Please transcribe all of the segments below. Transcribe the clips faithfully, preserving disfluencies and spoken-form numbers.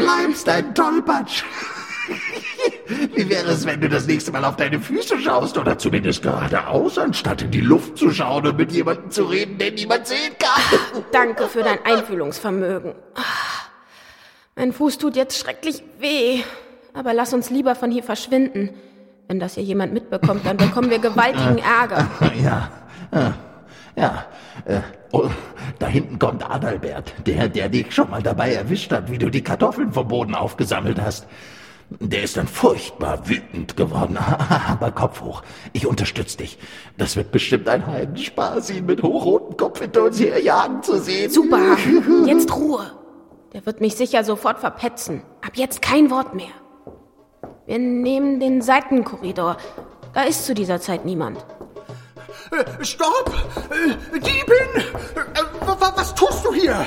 treibst, ein Tollpatsch. Wie wäre es, wenn du das nächste Mal auf deine Füße schaust oder zumindest geradeaus, anstatt in die Luft zu schauen und mit jemandem zu reden, den niemand sehen kann? Danke für dein Einfühlungsvermögen. Mein Fuß tut jetzt schrecklich weh. Aber lass uns lieber von hier verschwinden. Wenn das hier jemand mitbekommt, dann bekommen wir gewaltigen Ärger. Ja, ja, ja. Äh, oh, da hinten kommt Adalbert, der, der dich schon mal dabei erwischt hat, wie du die Kartoffeln vom Boden aufgesammelt hast. Der ist dann furchtbar wütend geworden. Aber Kopf hoch, ich unterstütze dich. Das wird bestimmt ein Heidenspaß, ihn mit hochrotem Kopf hinter uns herjagen zu sehen. Super, jetzt Ruhe. Der wird mich sicher sofort verpetzen. Ab jetzt kein Wort mehr. Wir nehmen den Seitenkorridor. Da ist zu dieser Zeit niemand. Äh, stopp! Äh, Diebin! Äh, was tust du hier?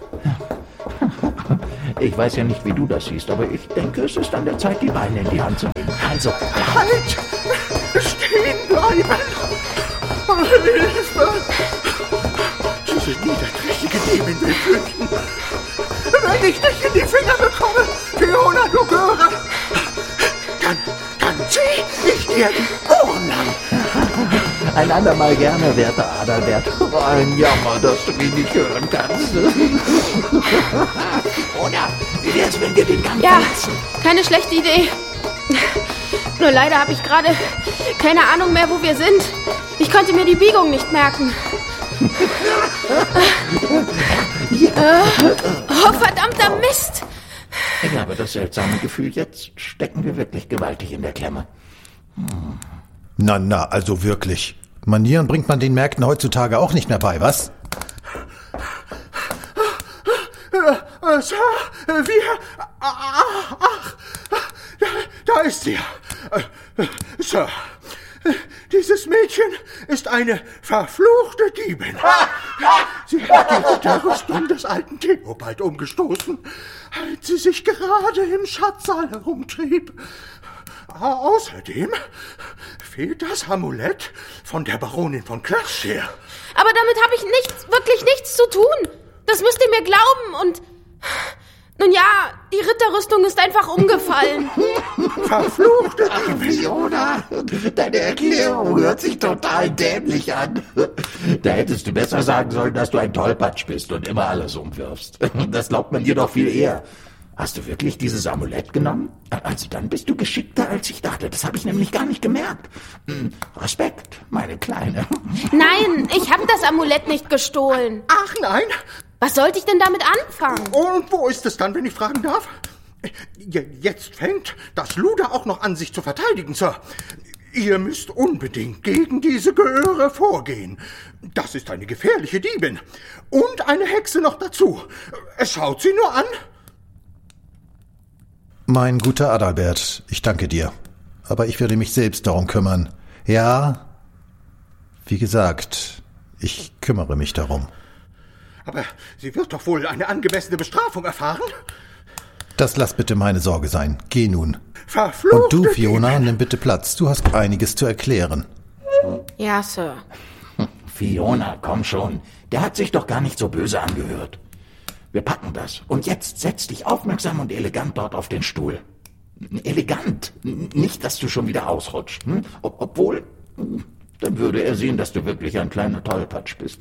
Ich weiß ja nicht, wie du das siehst, aber ich denke, es ist an der Zeit, die Beine in die Hand zu nehmen. Also, halt! Stehen bleiben! Hilfe! Diese niederträchtige Diebin will flüchten. Wenn ich dich in die Finger bekomme, Fiona, du Göre, dann, dann zieh ich dir die Ohren lang. Ein andermal gerne, werter Adalbert. Ein Jammer, dass du mich nicht hören kannst. Oder wie wär's, wenn wir den Gang Ja, verlassen? Keine schlechte Idee. Nur leider habe ich gerade keine Ahnung mehr, wo wir sind. Ich konnte mir die Biegung nicht merken. äh, oh, verdammter Mist! Ich habe das seltsame Gefühl, jetzt stecken wir wirklich gewaltig in der Klemme. Hm. Na, na, also wirklich. Manieren bringt man den Märkten heutzutage auch nicht mehr bei, was? Äh, Sir, wir... Ach, ach, da ist sie. Äh, Sir, dieses Mädchen ist eine verfluchte Diebin. Sie hat die Ritterrüstung des alten Theobald umgestoßen, als sie sich gerade im Schatzsaal herumtrieb. Außerdem fehlt das Amulett von der Baronin von Classhare. Aber damit habe ich nichts, wirklich nichts zu tun. Das müsst ihr mir glauben und... Nun ja, die Ritterrüstung ist einfach umgefallen. Verfluchte Fiona, deine Erklärung hört sich total dämlich an. Da hättest du besser sagen sollen, dass du ein Tollpatsch bist und immer alles umwirfst. Das glaubt man dir doch viel eher. Hast du wirklich dieses Amulett genommen? Also dann bist du geschickter, als ich dachte. Das habe ich nämlich gar nicht gemerkt. Respekt, meine Kleine. Nein, ich habe das Amulett nicht gestohlen. Ach nein? Was sollte ich denn damit anfangen? Und wo ist es dann, wenn ich fragen darf? Jetzt fängt das Luder auch noch an, sich zu verteidigen, Sir. Ihr müsst unbedingt gegen diese Göre vorgehen. Das ist eine gefährliche Diebin. Und eine Hexe noch dazu. Schaut sie nur an. Mein guter Adalbert, ich danke dir. Aber ich werde mich selbst darum kümmern. Ja, wie gesagt, ich kümmere mich darum. Aber sie wird doch wohl eine angemessene Bestrafung erfahren? Das lass bitte meine Sorge sein. Geh nun. Verfluchte Und du, Fiona, nimm bitte Platz. Du hast einiges zu erklären. Ja, Sir. Fiona, komm schon. Der hat sich doch gar nicht so böse angehört. Wir packen das. Und jetzt setz dich aufmerksam und elegant dort auf den Stuhl. Elegant. Nicht, dass du schon wieder ausrutscht. Hm? Ob, obwohl, dann würde er sehen, dass du wirklich ein kleiner Tollpatsch bist.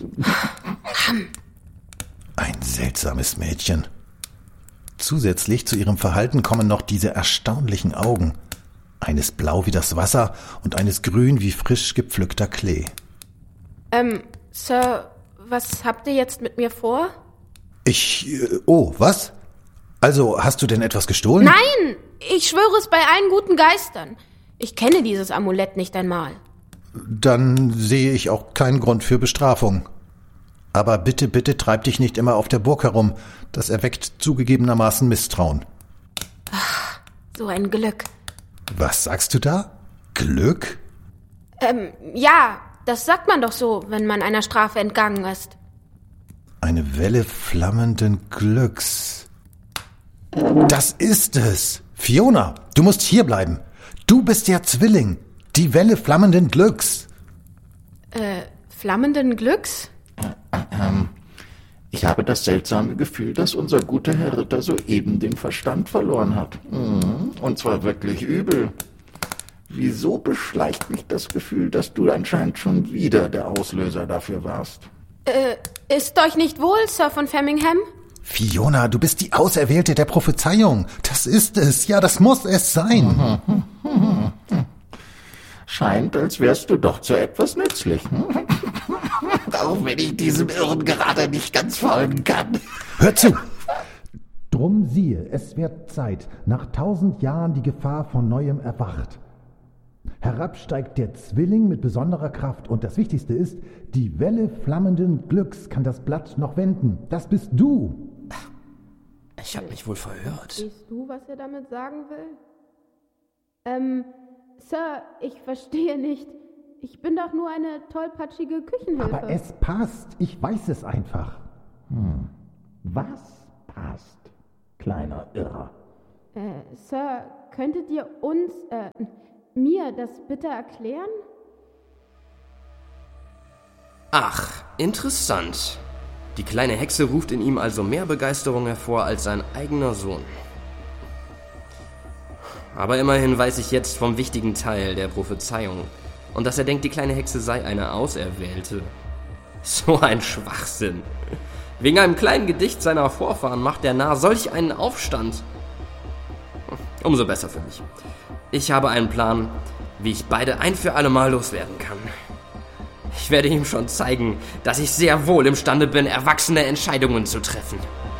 Ein seltsames Mädchen. Zusätzlich zu ihrem Verhalten kommen noch diese erstaunlichen Augen. Eines blau wie das Wasser und eines grün wie frisch gepflückter Klee. Ähm, Sir, was habt ihr jetzt mit mir vor? Ich, äh, oh, was? Also, hast du denn etwas gestohlen? Nein, ich schwöre es bei allen guten Geistern. Ich kenne dieses Amulett nicht einmal. Dann sehe ich auch keinen Grund für Bestrafung. Aber bitte, bitte treib dich nicht immer auf der Burg herum. Das erweckt zugegebenermaßen Misstrauen. Ach, so ein Glück. Was sagst du da? Glück? Ähm, ja, das sagt man doch so, wenn man einer Strafe entgangen ist. Eine Welle flammenden Glücks. Das ist es. Fiona, du musst hier bleiben. Du bist der Zwilling. Die Welle flammenden Glücks. Äh, flammenden Glücks? Ähm, Ich habe das seltsame Gefühl, dass unser guter Herr Ritter soeben den Verstand verloren hat. Und zwar wirklich übel. Wieso beschleicht mich das Gefühl, dass du anscheinend schon wieder der Auslöser dafür warst? Äh, ist euch nicht wohl, Sir von Framingham? Fiona, du bist die Auserwählte der Prophezeiung. Das ist es. Ja, das muss es sein. Scheint, als wärst du doch zu etwas nützlich. Auch wenn ich diesem Irren gerade nicht ganz folgen kann. Hör zu! Drum siehe, es wird Zeit, nach tausend Jahren die Gefahr von Neuem erwacht. Herabsteigt der Zwilling mit besonderer Kraft und das Wichtigste ist, die Welle flammenden Glücks kann das Blatt noch wenden. Das bist du! Ich hab mich wohl verhört. Siehst du, was er damit sagen will? Ähm, Sir, ich verstehe nicht. Ich bin doch nur eine tollpatschige Küchenhilfe. Aber es passt. Ich weiß es einfach. Hm. Was passt, kleiner Irrer? Äh, Sir, könntet ihr uns, äh, mir das bitte erklären? Ach, interessant. Die kleine Hexe ruft in ihm also mehr Begeisterung hervor als sein eigener Sohn. Aber immerhin weiß ich jetzt vom wichtigen Teil der Prophezeiung und dass er denkt, die kleine Hexe sei eine Auserwählte. So ein Schwachsinn. Wegen einem kleinen Gedicht seiner Vorfahren macht der Narr solch einen Aufstand. Umso besser für mich. Ich habe einen Plan, wie ich beide ein für alle Mal loswerden kann. Ich werde ihm schon zeigen, dass ich sehr wohl imstande bin, erwachsene Entscheidungen zu treffen.